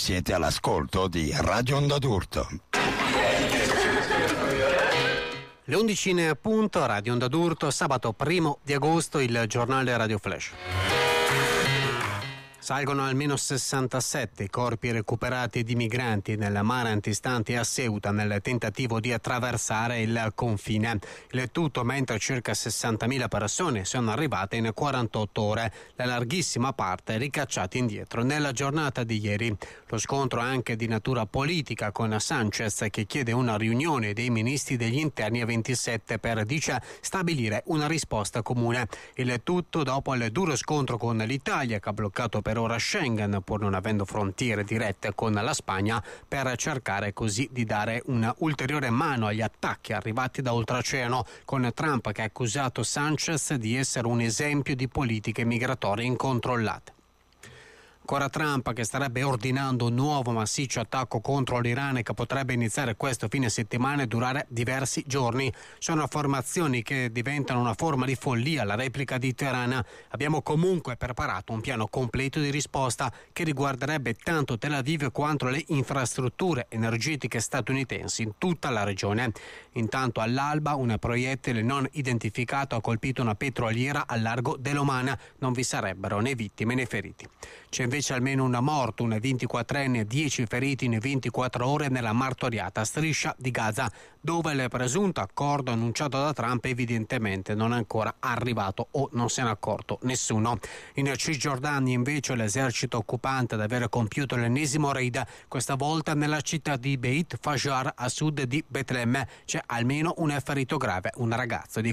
Siete all'ascolto di Radio Onda d'Urto. Le 11 in punto, Radio Onda d'Urto, sabato 1 di agosto, il giornale Radio Flash. Salgono almeno 67 i corpi recuperati di migranti nel mare antistante a Ceuta nel tentativo di attraversare il confine. Il tutto mentre circa 60.000 persone sono arrivate in 48 ore, la larghissima parte ricacciati indietro. Nella giornata di ieri lo scontro anche di natura politica con Sanchez che chiede una riunione dei ministri degli interni a 27 per, dice, stabilire una risposta comune. Il tutto dopo il duro scontro con l'Italia che ha bloccato per ora Schengen pur non avendo frontiere dirette con la Spagna per cercare così di dare una ulteriore mano agli attacchi arrivati da oltreoceano, con Trump che ha accusato Sanchez di essere un esempio di politiche migratorie incontrollate. Ancora Trump che starebbe ordinando un nuovo massiccio attacco contro l'Iran che potrebbe iniziare questo fine settimana e durare diversi giorni. Sono affermazioni che diventano una forma di follia alla replica di Teheran. Abbiamo comunque preparato un piano completo di risposta che riguarderebbe tanto Tel Aviv quanto le infrastrutture energetiche statunitensi in tutta la regione. Intanto all'alba un proiettile non identificato ha colpito una petroliera al largo dell'Oman. Non vi sarebbero né vittime né feriti. C'è invece almeno un morto, un 24enne e 10 feriti in 24 ore nella martoriata striscia di Gaza, dove il presunto accordo annunciato da Trump evidentemente non è ancora arrivato o non se n'è accorto nessuno. In Cisgiordania invece l'esercito occupante ad aver compiuto l'ennesimo raid, questa volta nella città di Beit Fajar a sud di Betlemme. C'è almeno un ferito grave, un ragazzo di